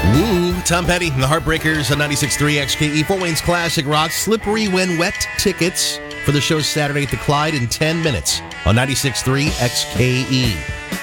Ooh, Tom Petty and the Heartbreakers on 96.3 XKE. Fort Wayne's Classic Rock. Slippery When Wet tickets for the show Saturday at the Clyde in 10 minutes on 96.3 XKE.